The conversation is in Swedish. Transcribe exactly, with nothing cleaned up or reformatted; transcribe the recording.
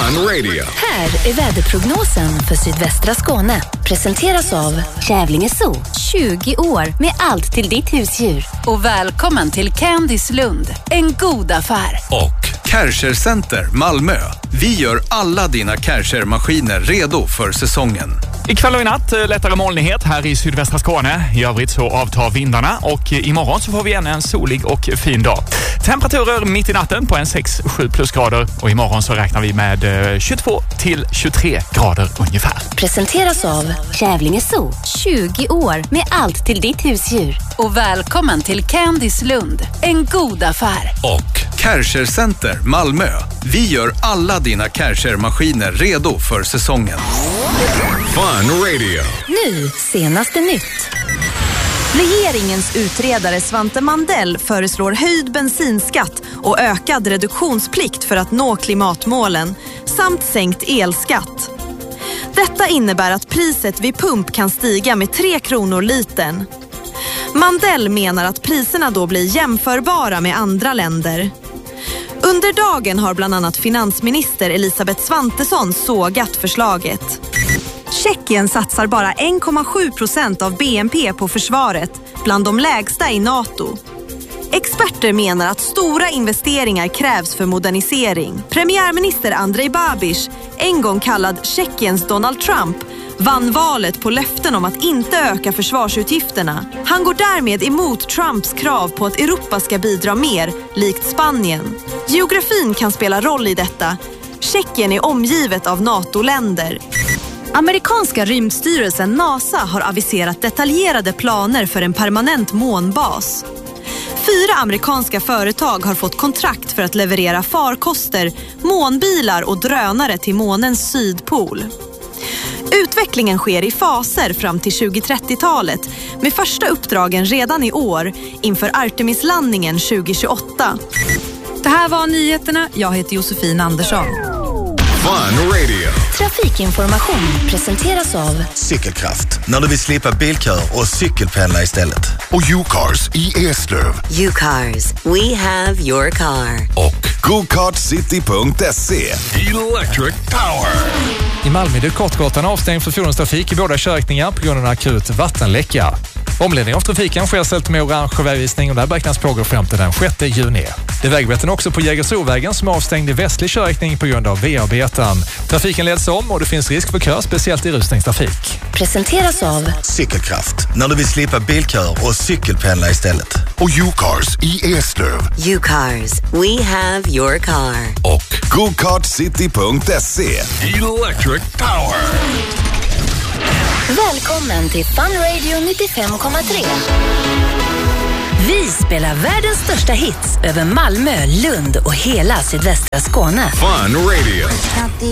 Fun Radio. Här är väderprognosen för sydvästra Skåne. Presenteras av Kävlinge Zoo. tjugo år med allt till ditt husdjur. Och välkommen till Candice Lund. En god affär. Och Kärcher Center Malmö. Vi gör alla dina Kärcher-maskiner redo för säsongen. Ikväll och i natt lättare molnighet här i sydvästra Skåne. I övrigt så avtar vindarna och imorgon så får vi igen en solig och fin dag. Temperaturer mitt i natten på en sex till sju plusgrader och imorgon så räknar vi med tjugotvå till tjugotre grader ungefär. Presenteras av Kävlinge Zoo. tjugo år med allt till ditt husdjur. Och välkommen till Candice Lund. En god affär. Och Kärcher Center Malmö. Vi gör alla dina Kärcher-maskiner redo för säsongen. Fun Radio. Nu senaste nytt. Regeringens utredare Svante Mandell föreslår höjd bensinskatt och ökad reduktionsplikt för att nå klimatmålen samt sänkt elskatt. Detta innebär att priset vid pump kan stiga med tre kronor litern. Mandell menar att priserna då blir jämförbara med andra länder. Under dagen har bland annat finansminister Elisabeth Svantesson sågat förslaget. Tjeckien satsar bara en komma sju procent av B N P på försvaret, bland de lägsta i NATO. Experter menar att stora investeringar krävs för modernisering. Premiärminister Andrej Babiš, en gång kallad Tjeckiens Donald Trump, vann valet på löften om att inte öka försvarsutgifterna. Han går därmed emot Trumps krav på att Europa ska bidra mer, likt Spanien. Geografin kan spela roll i detta. Tjeckien är omgivet av NATO-länder. Amerikanska rymdstyrelsen NASA har aviserat detaljerade planer för en permanent månbas. Fyra amerikanska företag har fått kontrakt för att leverera farkoster, månbilar och drönare till månens sydpol. Utvecklingen sker i faser fram till tjugo-trettiotalet med första uppdragen redan i år inför Artemis-landningen tjugo tjugoåtta. Det här var nyheterna. Jag heter Josefin Andersson. Fun Radio. Trafikinformation presenteras av Cykelkraft. När du vill slippa bilkör och cykelpendla istället. Och U-Cars i Eslöv. U-Cars. We have your car. Och go kart city punkt se. Electric Power. I Malmö är Kortgatan avstängd för fordonstrafik i båda körriktningar på grund av en akut vattenläcka. Omledning av trafiken sker ställt med orange vägvisning och där beräknas pågå fram till den sjätte juni. Det är vägbeten också på Jägersrovägen som är avstängd i västlig körriktning på grund av V-arbeten. Trafiken leds om och det finns risk för kö, speciellt i rusningstrafik. Presenteras av Cykelkraft. När du vill slippa bilkör och cykelpendla istället. Och U-Cars i Eslöv. U-Cars. We have your car. Och go kart city punkt se. Electric Power. Välkommen till Fun Radio nittiofem komma tre. Vi spelar världens största hits över Malmö, Lund och hela sydvästra Skåne. Fun Radio.